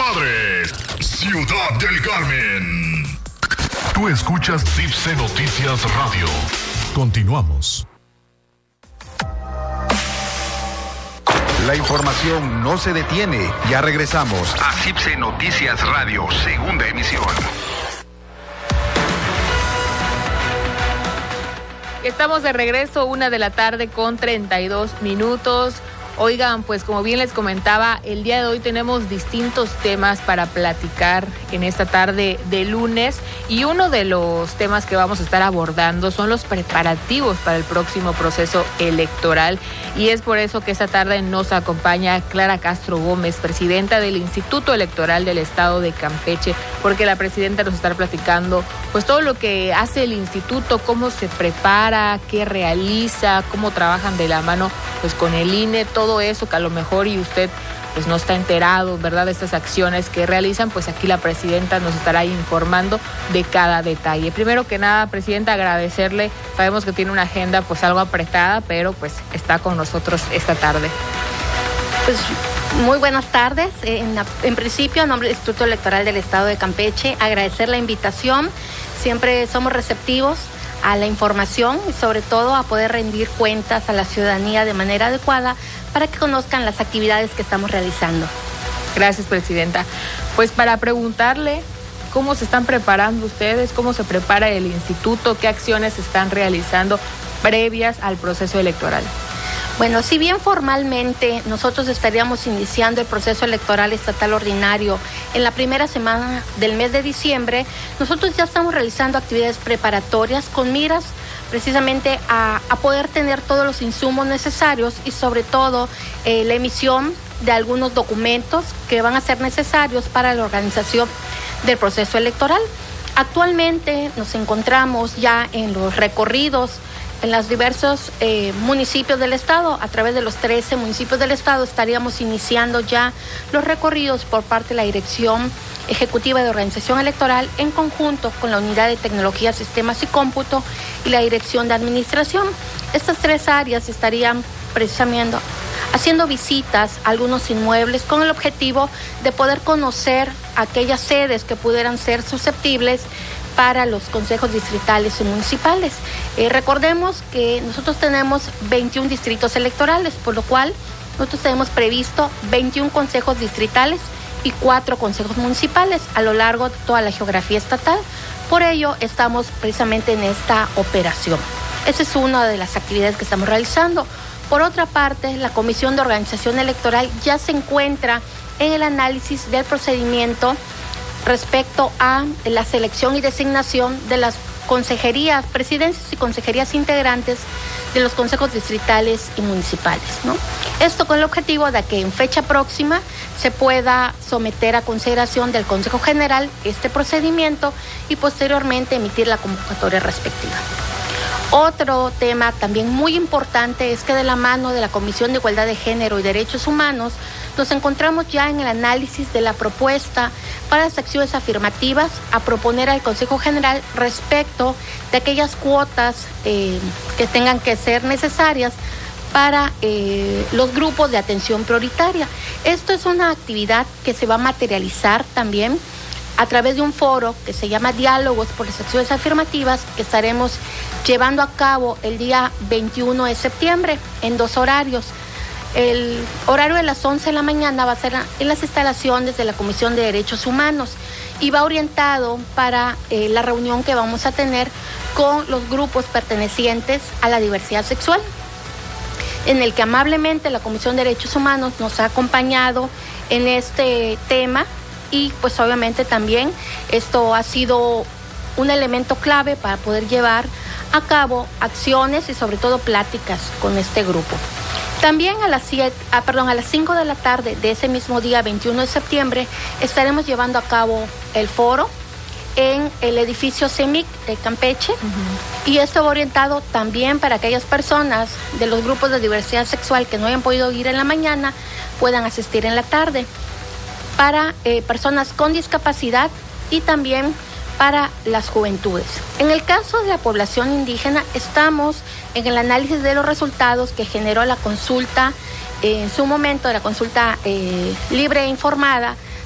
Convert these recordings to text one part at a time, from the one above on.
Padres, Ciudad del Carmen. Tú escuchas Tipse Noticias Radio. Continuamos. La información no se detiene. Ya regresamos a Tipse Noticias Radio, segunda emisión. Estamos de regreso, 1:32 p.m. Oigan, pues como bien les comentaba, el día de hoy tenemos distintos temas para platicar en esta tarde de lunes, y uno de los temas que vamos a estar abordando son los preparativos para el próximo proceso electoral, y es por eso que esta tarde nos acompaña Clara Castro Gómez, presidenta del Instituto Electoral del Estado de Campeche, porque la presidenta nos está platicando pues todo lo que hace el instituto, cómo se prepara, qué realiza, cómo trabajan de la mano pues con el INE, todo eso que a lo mejor y usted pues no está enterado, ¿verdad?, de estas acciones que realizan. Pues aquí la presidenta nos estará informando de cada detalle. Primero que nada, presidenta, agradecerle, sabemos que tiene una agenda pues algo apretada, pero pues está con nosotros esta tarde. Pues muy buenas tardes. En principio, en nombre del Instituto Electoral del Estado de Campeche, agradecer la invitación. Siempre somos receptivos a la información y sobre todo a poder rendir cuentas a la ciudadanía de manera adecuada para que conozcan las actividades que estamos realizando. Gracias, presidenta. Pues para preguntarle cómo se están preparando ustedes, cómo se prepara el instituto, qué acciones están realizando previas al proceso electoral. Bueno, si bien formalmente nosotros estaríamos iniciando el proceso electoral estatal ordinario en la primera semana del mes de diciembre, nosotros ya estamos realizando actividades preparatorias con miras precisamente a poder tener todos los insumos necesarios y sobre todo la emisión de algunos documentos que van a ser necesarios para la organización del proceso electoral. Actualmente nos encontramos ya en los recorridos en los diversos municipios del estado. A través de los 13 municipios del estado estaríamos iniciando ya los recorridos por parte de la Dirección Ejecutiva de Organización Electoral en conjunto con la Unidad de Tecnología, Sistemas y Cómputo y la Dirección de Administración. Estas tres áreas estarían precisamente haciendo visitas a algunos inmuebles con el objetivo de poder conocer aquellas sedes que pudieran ser susceptibles para los consejos distritales y municipales. Recordemos que nosotros tenemos 21 distritos electorales, por lo cual nosotros tenemos previsto 21 consejos distritales y 4 consejos municipales a lo largo de toda la geografía estatal. Por ello estamos precisamente en esta operación. Esa es una de las actividades que estamos realizando. Por otra parte, la Comisión de Organización Electoral ya se encuentra en el análisis del procedimiento respecto a la selección y designación de las consejerías, presidencias y consejerías integrantes de los consejos distritales y municipales, ¿no? Esto con el objetivo de que en fecha próxima se pueda someter a consideración del Consejo General este procedimiento y posteriormente emitir la convocatoria respectiva. Otro tema también muy importante es que de la mano de la Comisión de Igualdad de Género y Derechos Humanos nos encontramos ya en el análisis de la propuesta para las acciones afirmativas a proponer al Consejo General respecto de aquellas cuotas que tengan que ser necesarias para los grupos de atención prioritaria. Esto es una actividad que se va a materializar también a través de un foro que se llama Diálogos por las Acciones Afirmativas, que estaremos llevando a cabo el día 21 de septiembre en 2 horarios. El horario de las 11 de la mañana va a ser en las instalaciones de la Comisión de Derechos Humanos y va orientado para la reunión que vamos a tener con los grupos pertenecientes a la diversidad sexual, en el que amablemente la Comisión de Derechos Humanos nos ha acompañado en este tema. Y pues obviamente también esto ha sido un elemento clave para poder llevar a cabo acciones y sobre todo pláticas con este grupo. También a las 5 de la tarde de ese mismo día, 21 de septiembre, estaremos llevando a cabo el foro en el edificio CEMIC de Campeche. Y esto va orientado también para aquellas personas de los grupos de diversidad sexual que no hayan podido ir en la mañana, puedan asistir en la tarde, para personas con discapacidad y también para las juventudes. En el caso de la población indígena, estamos en el análisis de los resultados que generó la consulta, en su momento de la consulta libre e informada,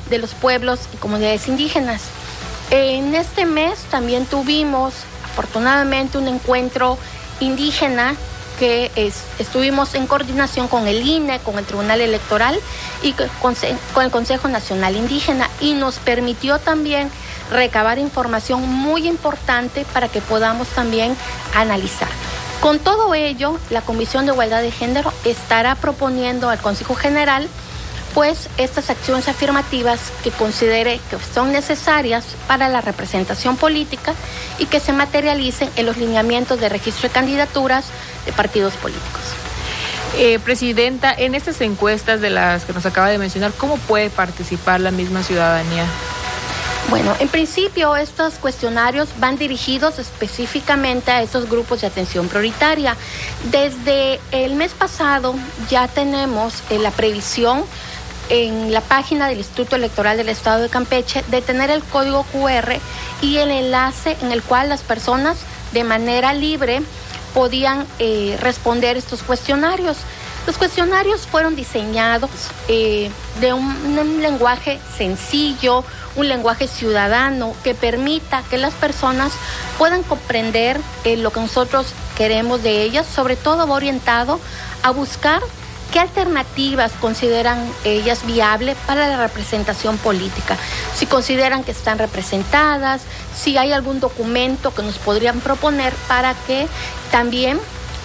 de los pueblos y comunidades indígenas. En este mes también tuvimos, afortunadamente, un encuentro indígena que estuvimos en coordinación con el INE, con el Tribunal Electoral y con el Consejo Nacional Indígena, y nos permitió también recabar información muy importante para que podamos también analizar. Con todo ello, la Comisión de Igualdad de Género estará proponiendo al Consejo General pues estas acciones afirmativas que considere que son necesarias para la representación política y que se materialicen en los lineamientos de registro de candidaturas de partidos políticos. Presidenta, en estas encuestas de las que nos acaba de mencionar, ¿cómo puede participar la misma ciudadanía? Bueno, en principio estos cuestionarios van dirigidos específicamente a estos grupos de atención prioritaria. Desde el mes pasado ya tenemos la previsión en la página del Instituto Electoral del Estado de Campeche de tener el código QR y el enlace en el cual las personas de manera libre podían responder estos cuestionarios. Los cuestionarios fueron diseñados de un lenguaje sencillo, un lenguaje ciudadano que permita que las personas puedan comprender lo que nosotros queremos de ellas. Sobre todo va orientado a buscar qué alternativas consideran ellas viables para la representación política. Si consideran que están representadas, si hay algún documento que nos podrían proponer para que también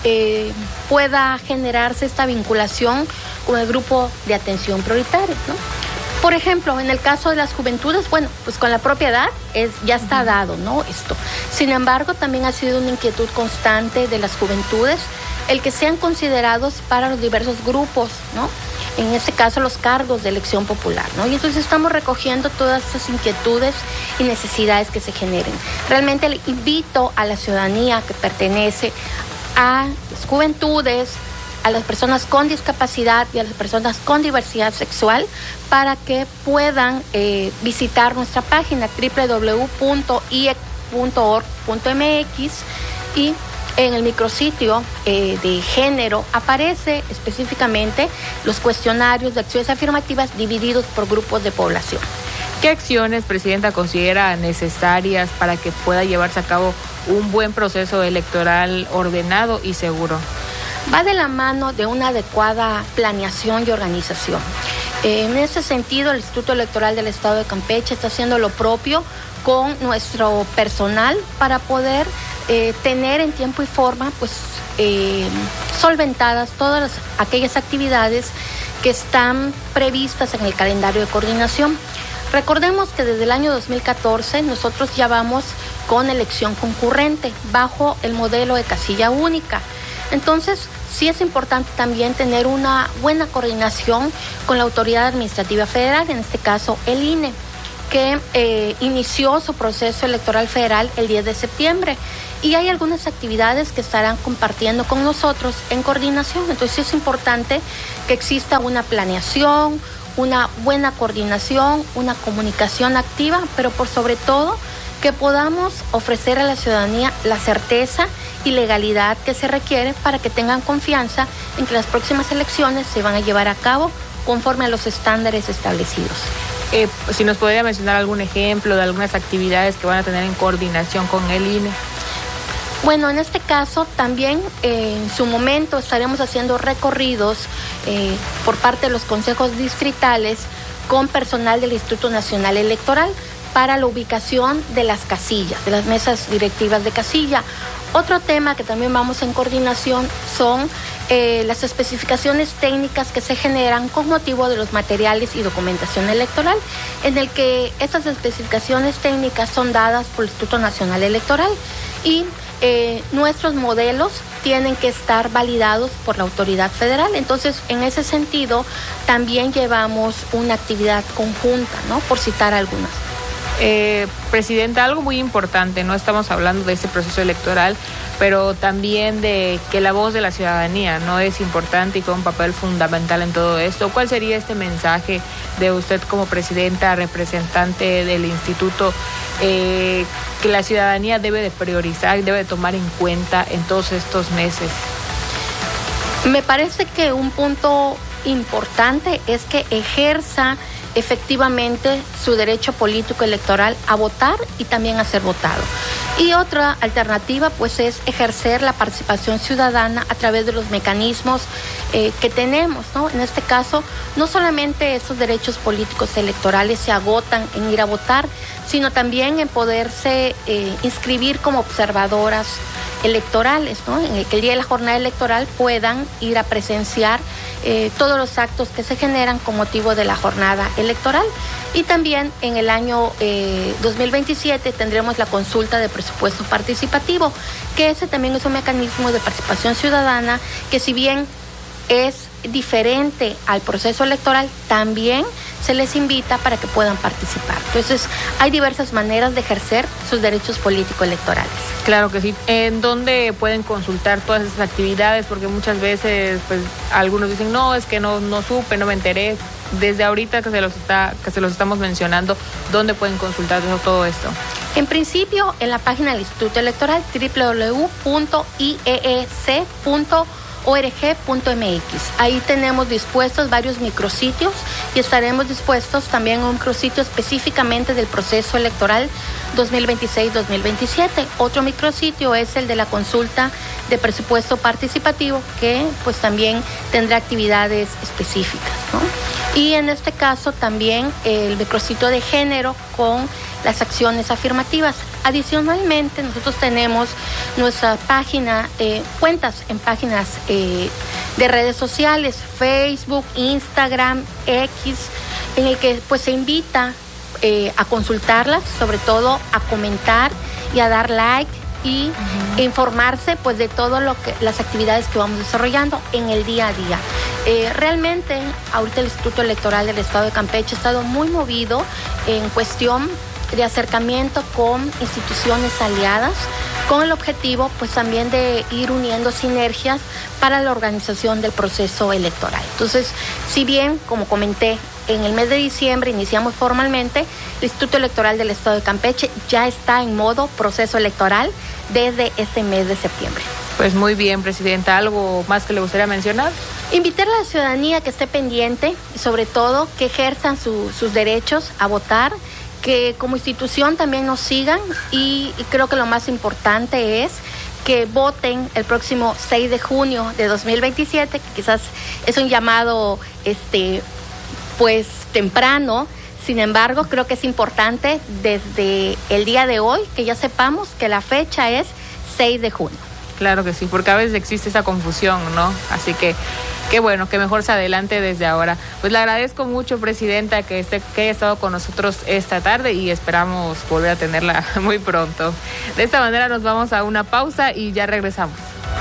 pueda generarse esta vinculación con el grupo de atención prioritaria, ¿no? Por ejemplo, en el caso de las juventudes, bueno, pues con la propia edad ya está dado, ¿no? Esto. Sin embargo, también ha sido una inquietud constante de las juventudes el que sean considerados para los diversos grupos, ¿no? En este caso, los cargos de elección popular, ¿no? Y entonces estamos recogiendo todas estas inquietudes y necesidades que se generen. Realmente le invito a la ciudadanía que pertenece a las juventudes, a las personas con discapacidad y a las personas con diversidad sexual para que puedan visitar nuestra página www.iec.org.mx y en el micrositio de género aparece específicamente los cuestionarios de acciones afirmativas divididos por grupos de población. ¿Qué acciones, Presidenta, considera necesarias para que pueda llevarse a cabo un buen proceso electoral ordenado y seguro? Va de la mano de una adecuada planeación y organización. En ese sentido, el Instituto Electoral del Estado de Campeche está haciendo lo propio con nuestro personal para poder tener en tiempo y forma pues solventadas todas aquellas actividades que están previstas en el calendario de coordinación. Recordemos que desde el año 2014 nosotros ya vamos con elección concurrente bajo el modelo de casilla única. Entonces, sí es importante también tener una buena coordinación con la Autoridad Administrativa Federal, en este caso el INE, que inició su proceso electoral federal el 10 de septiembre. Y hay algunas actividades que estarán compartiendo con nosotros en coordinación. Entonces, sí es importante que exista una planeación, una buena coordinación, una comunicación activa, pero por sobre todo que podamos ofrecer a la ciudadanía la certeza y legalidad que se requiere para que tengan confianza en que las próximas elecciones se van a llevar a cabo conforme a los estándares establecidos. Si nos podría mencionar algún ejemplo de algunas actividades que van a tener en coordinación con el INE. Bueno, en este caso también en su momento estaremos haciendo recorridos por parte de los consejos distritales con personal del Instituto Nacional Electoral para la ubicación de las casillas, de las mesas directivas de casilla. Otro tema que también vamos en coordinación son las especificaciones técnicas que se generan con motivo de los materiales y documentación electoral, en el que estas especificaciones técnicas son dadas por el Instituto Nacional Electoral y nuestros modelos tienen que estar validados por la autoridad federal. Entonces, en ese sentido, también llevamos una actividad conjunta, ¿no? Por citar algunas. Presidenta, algo muy importante, no estamos hablando de este proceso electoral, pero también de que la voz de la ciudadanía no es importante y con un papel fundamental en todo esto. ¿Cuál sería este mensaje de usted como presidenta, representante del instituto, que la ciudadanía debe de priorizar, debe de tomar en cuenta en todos estos meses? Me parece que un punto importante es que ejerza efectivamente su derecho político electoral a votar y también a ser votado. Y otra alternativa pues es ejercer la participación ciudadana a través de los mecanismos que tenemos, ¿no? En este caso, no solamente esos derechos políticos electorales se agotan en ir a votar, sino también en poderse inscribir como observadoras electorales, ¿no? En el que el día de la jornada electoral puedan ir a presenciar todos los actos que se generan con motivo de la jornada electoral. Y también en el año 2027 tendremos la consulta de presupuesto participativo, que ese también es un mecanismo de participación ciudadana que, si bien es diferente al proceso electoral, también se les invita para que puedan participar. Entonces, hay diversas maneras de ejercer sus derechos político-electorales. Claro que sí. ¿En dónde pueden consultar todas esas actividades? Porque muchas veces, pues, algunos dicen, no, es que no supe, no me enteré. Desde ahorita que se los estamos mencionando, ¿dónde pueden consultar todo esto? En principio, en la página del Instituto Electoral, www.iesc.org.mx. Ahí tenemos dispuestos varios micrositios y estaremos dispuestos también a un micrositio específicamente del proceso electoral 2026-2027. Otro micrositio es el de la consulta de presupuesto participativo, que pues también tendrá actividades específicas, ¿no? Y en este caso también el micrositio de género con las acciones afirmativas. Adicionalmente, nosotros tenemos nuestra página, cuentas en páginas de redes sociales, Facebook, Instagram, X, en el que pues se invita a consultarlas, sobre todo a comentar y a dar like y informarse pues de todo las actividades que vamos desarrollando en el día a día. Realmente ahorita el Instituto Electoral del Estado de Campeche ha estado muy movido en cuestión de acercamiento con instituciones aliadas, con el objetivo pues también de ir uniendo sinergias para la organización del proceso electoral. Entonces, si bien, como comenté, en el mes de diciembre iniciamos formalmente, el Instituto Electoral del Estado de Campeche ya está en modo proceso electoral desde este mes de septiembre. Pues muy bien, Presidenta. ¿Algo más que le gustaría mencionar? Invitar a la ciudadanía que esté pendiente y sobre todo que ejerzan sus derechos a votar, que como institución también nos sigan y creo que lo más importante es que voten el próximo 6 de junio de 2027, que quizás es un llamado pues temprano. Sin embargo, creo que es importante desde el día de hoy que ya sepamos que la fecha es 6 de junio. Claro que sí, porque a veces existe esa confusión, ¿no? Así que qué bueno, que mejor se adelante desde ahora. Pues le agradezco mucho, Presidenta, que haya estado con nosotros esta tarde y esperamos volver a tenerla muy pronto. De esta manera nos vamos a una pausa y ya regresamos.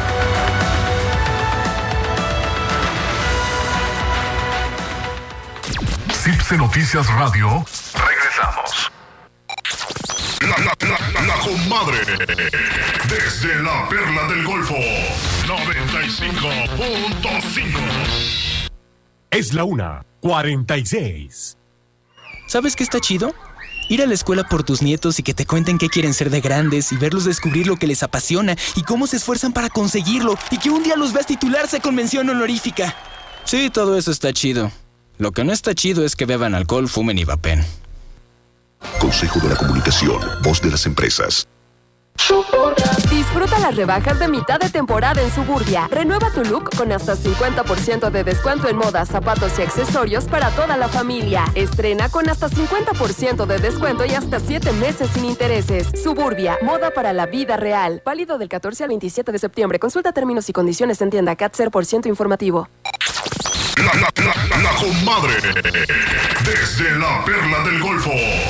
CIPSE Noticias Radio. Regresamos. La comadre. Desde la Perla del Golfo. 95.5. Es la 1:46. ¿Sabes qué está chido? Ir a la escuela por tus nietos y que te cuenten qué quieren ser de grandes y verlos descubrir lo que les apasiona y cómo se esfuerzan para conseguirlo y que un día los veas titularse con mención honorífica. Sí, todo eso está chido. Lo que no está chido es que beban alcohol, fumen y vapen. Consejo de la Comunicación, voz de las empresas. Disfruta las rebajas de mitad de temporada en Suburbia. Renueva tu look con hasta 50% de descuento en moda, zapatos y accesorios para toda la familia. Estrena con hasta 50% de descuento y hasta 7 meses sin intereses. Suburbia, moda para la vida real. Válido del 14 al 27 de septiembre. Consulta términos y condiciones en tienda CAT 0% informativo. La comadre. Desde la Perla del Golfo.